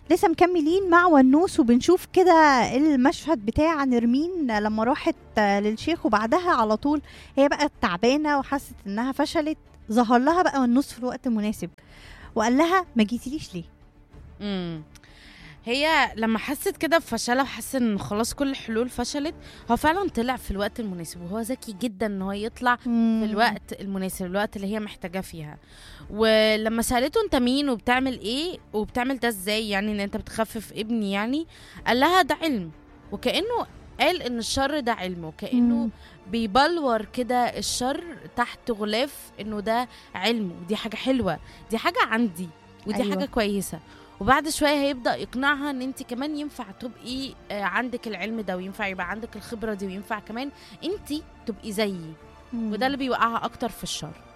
لسه مكملين مع ونوس، وبنشوف كده المشهد بتاع نرمين لما راحت للشيخ، وبعدها على طول هي بقى تعبانة وحست انها فشلت. ظهر لها بقى ونوس في الوقت المناسب وقال لها ما جيتيليش ليه. امم هي لما حست كده بفشلها وحست ان خلاص كل الحلول فشلت، هو فعلا طلع في الوقت المناسب، وهو ذكي جدا ان هو يطلع في الوقت المناسب، الوقت اللي هي محتاجاه فيها. ولما سألته انت مين وبتعمل ايه وبتعمل ده ازاي، يعني ان انت بتخفف ابني، يعني قال لها ده علم. وكأنه قال ان الشر ده علم، وكأنه بيبلور كده الشر تحت غلاف انه ده علم، ودي حاجة حلوة، دي حاجة عندي، ودي أيوة. حاجة كويسة. وبعد شوية هيبدأ يقنعها ان انت كمان ينفع تبقي عندك العلم ده، وينفع يبقى عندك الخبرة دي، وينفع كمان انت تبقي زيي. وده اللي بيوقعها اكتر في الشر.